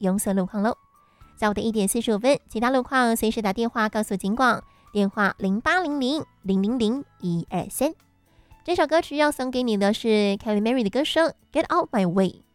拥塞路况喽。下午的1点45分，其他路况随时打电话告诉警广，电话0800-000-123。这首歌曲要送给你的是 Kelly Mary 的歌声《Get Out My Way》。